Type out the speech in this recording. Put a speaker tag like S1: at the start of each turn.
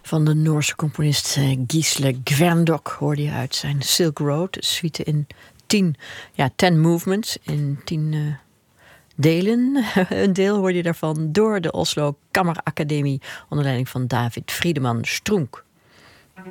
S1: Van de Noorse componist Gisle Gverndok hoorde je uit zijn Silk Road. Suite in 10 movements, in 10 delen. Een deel hoorde je daarvan door de Oslo Kammeracademie onder leiding van David Friedemann Strunk.